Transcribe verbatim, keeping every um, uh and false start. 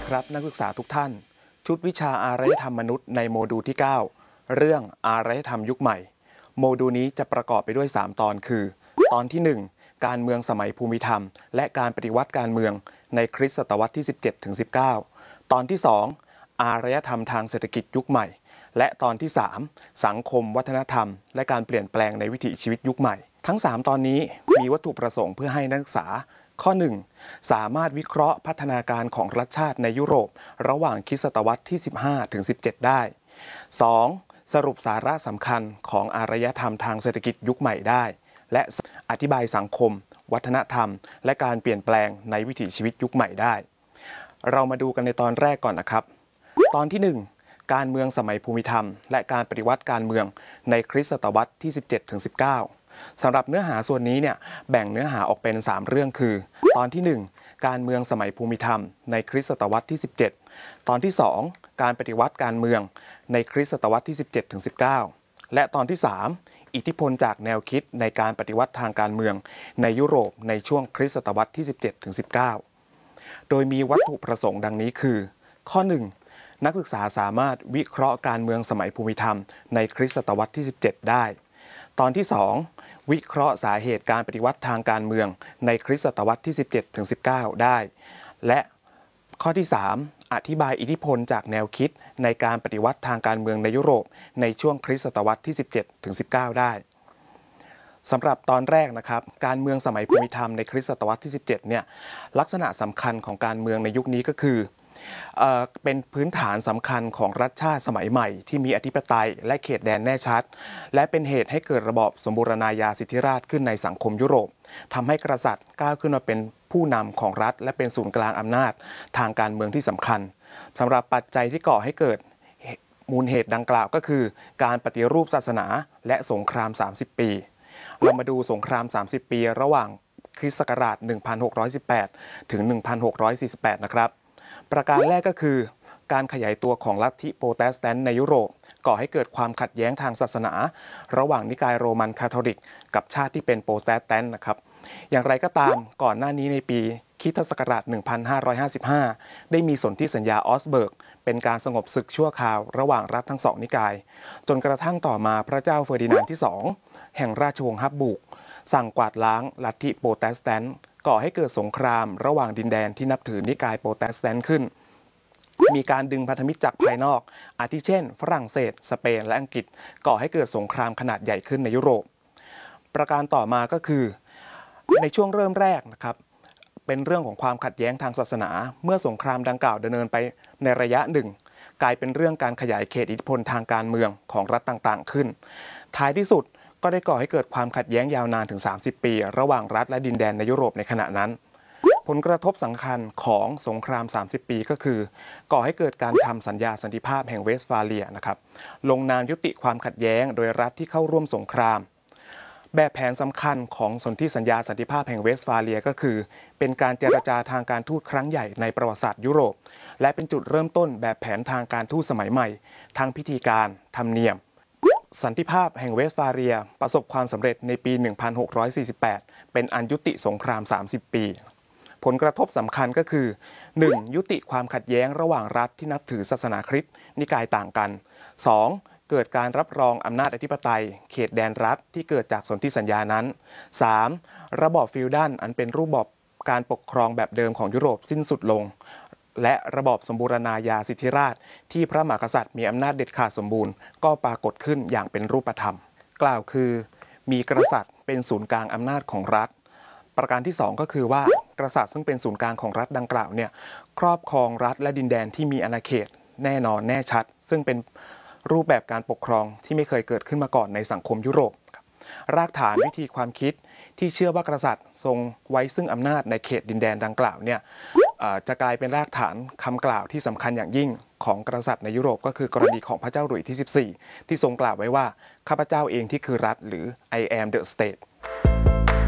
ครับนักศึกษาทุกท่านชุดวิชาอารยธรรมมนุษย์ในโมดูลที่เก้าเรื่องอารยธรรมยุคใหม่โมดูลนี้จะประกอบไปด้วยสามตอนคือตอนที่หนึ่งการเมืองสมัยภูมิธรรมและการปฏิวัติการเมืองในคริสตศตวรรษที่ สิบเจ็ดถึงสิบเก้า ตอนที่สองอารยธรรมทางเศรษฐกิจยุคใหม่และตอนที่สามสังคมวัฒนธรรมและการเปลี่ยนแปลงในวิถีชีวิตยุคใหม่ทั้งสามตอนนี้มีวัตถุประสงค์เพื่อให้นักศึกษาข้อหนึ่งสามารถวิเคราะห์พัฒนาการของรัฐชาติในยุโรประหว่างคริสตศตวรรษที่ สิบห้าถึงสิบเจ็ด ได้ สอง สรุปสาระสำคัญของอารยธรรมทางเศรษฐกิจยุคใหม่ได้และอธิบายสังคมวัฒนธรรมและการเปลี่ยนแปลงในวิถีชีวิตยุคใหม่ได้เรามาดูกันในตอนแรกก่อนนะครับตอนที่หนึ่งการเมืองสมัยภูมิธรรมและการปฏิวัติการเมืองในคริสตศตวรรษที่ สิบเจ็ดถึงสิบเก้า สำหรับเนื้อหาส่วนนี้เนี่ยแบ่งเนื้อหาออกเป็นสามเรื่องคือตอนที่หนึ่งการเมืองสมัยภูมิธรรมในคริสตศตวรรษที่ สิบเจ็ด ตอนที่สองการปฏิวัติการเมืองในคริสตศตวรรษที่ สิบเจ็ดถึงสิบเก้า และตอนที่สามอิทธิพลจากแนวคิดในการปฏิวัติทางการเมืองในยุโรปในช่วงคริสตศตวรรษที่ สิบเจ็ดถึงสิบเก้า โดยมีวัตถุประสงค์ดังนี้คือข้อหนึ่งนักศึกษาสามารถวิเคราะห์การเมืองสมัยภูมิธรรมในคริสตศตวรรษที่ สิบเจ็ด ได้ตอนที่สองวิเคราะห์สาเหตุการปฏิวัติทางการเมืองในคริสตศตวรรษที่ สิบเจ็ดถึงสิบเก้า ได้และข้อที่สามอธิบายอิทธิพลจากแนวคิดในการปฏิวัติทางการเมืองในยุโรปในช่วงคริสตศตวรรษที่ สิบเจ็ดถึงสิบเก้า ได้สำหรับตอนแรกนะครับการเมืองสมัยภูมิธรรมในคริสตศตวรรษที่ สิบเจ็ด เนี่ยลักษณะสำคัญของการเมืองในยุคนี้ก็คือเอ่อเป็นพื้นฐานสำคัญของรัฐชาติสมัยใหม่ที่มีอธิปไตยและเขตแดนแน่ชัดและเป็นเหตุให้เกิดระบอบสมบูรณาญาสิทธิราชย์ขึ้นในสังคมยุโรปทำให้กษัตริย์ก้าวขึ้นมาเป็นผู้นำของรัฐและเป็นศูนย์กลางอำนาจทางการเมืองที่สำคัญสำหรับปัจจัยที่ก่อให้เกิดมูลเหตุดังกล่าวก็คือการปฏิรูปศาสนาและสงครามสามสิบปีเรามาดูสงครามสามสิบปีระหว่างคริสต์ศักราชหนึ่งพันหกร้อยสิบแปดถึงหนึ่งพันหกร้อยสี่สิบแปดนะครับประการแรกก็คือการขยายตัวของลัทธิโปรเตสแตนต์ในยุโรปก่อให้เกิดความขัดแย้งทางศาสนาระหว่างนิกายโรมันคาทอลิกกับชาติที่เป็นโปรเตสแตนต์นะครับอย่างไรก็ตามก่อนหน้านี้ในปีคริสตศักราชหนึ่งพันห้าร้อยห้าสิบห้าได้มีสนธิสัญญาออสเบิร์กเป็นการสงบศึกชั่วคราวระหว่างรัฐทั้งสองนิกายจนกระทั่งต่อมาพระเจ้าเฟอร์ดินานด์ที่สองแห่งราชวงศ์ฮับบูร์กสั่งกวาดล้างลัทธิโปรเตสแตนต์ก่อให้เกิดสงครามระหว่างดินแดนที่นับถือนิกายโปรเตสแตนต์ขึ้นมีการดึงพันธมิตรจากภายนอกอาทิเช่นฝรั่งเศสสเปนและอังกฤษก่อให้เกิดสงครามขนาดใหญ่ขึ้นในยุโรปประการต่อมาก็คือในช่วงเริ่มแรกนะครับเป็นเรื่องของความขัดแย้งทางศาสนาเมื่อสงครามดังกล่าวดำเนินไปในระยะหนึ่งกลายเป็นเรื่องการขยายเขตอิทธิพลทางการเมืองของรัฐต่างๆขึ้นท้ายที่สุดก็ได้ก่อให้เกิดความขัดแย้งยาวนานถึงสามสิบปีระหว่างรัฐและดินแดนในยุโรปในขณะนั้นผลกระทบสำคัญของสงครามสามสิบปีก็คือก่อให้เกิดการทำสัญญาสันติภาพแห่งเวสต์ฟาเลียนะครับลงนามยุติความขัดแย้งโดยรัฐที่เข้าร่วมสงครามแบบแผนสำคัญของสนธิสัญญาสันติภาพแห่งเวสต์ฟาเลียก็คือเป็นการเจรจาทางการทูตครั้งใหญ่ในประวัติศาสตร์ยุโรปและเป็นจุดเริ่มต้นแบบแผนทางการทูตสมัยใหม่ทั้งพิธีการธรรมเนียมสันติภาพแห่งเวสต์ฟาเลียประสบความสำเร็จในปี หนึ่งพันหกร้อยสี่สิบแปด เป็นอันยุติสงคราม สามสิบ ปีผลกระทบสำคัญก็คือ หนึ่ง ยุติความขัดแย้งระหว่างรัฐที่นับถือศาสนาคริสต์นิกายต่างกัน สอง เกิดการรับรองอำนาจอธิปไตยเขตแดนรัฐที่เกิดจากสนธิสัญญานั้น สาม ระบอบฟีวดัลอันเป็นรูปแบบการปกครองแบบเดิมของยุโรปสิ้นสุดลงและระบอบสมบูรณาญาสิทธิราชย์ที่พระมหากษัตริย์มีอำนาจเด็ดขาดสมบูรณ์ก็ปรากฏขึ้นอย่างเป็นรูปธรรมกล่าวคือมีกษัตริย์เป็นศูนย์กลางอำนาจของรัฐประการที่สองก็คือว่ากษัตริย์ซึ่งเป็นศูนย์กลางของรัฐดังกล่าวเนี่ยครอบครองรัฐและดินแดนที่มีอาณาเขตแน่นอนแน่ชัดซึ่งเป็นรูปแบบการปกครองที่ไม่เคยเกิดขึ้นมาก่อนในสังคมยุโรปรากฐานวิธีความคิดที่เชื่อว่ากษัตริย์ทรงไว้ซึ่งอำนาจในเขตดินแดนดังกล่าวเนี่ยจะกลายเป็นรากฐานคำกล่าวที่สำคัญอย่างยิ่งของกษัตริย์ในยุโรปก็คือกรณีของพระเจ้าหลุยส์ที่สิบสี่ที่ทรงกล่าวไว้ว่าข้าพเจ้าเองที่คือรัฐหรือ I am the state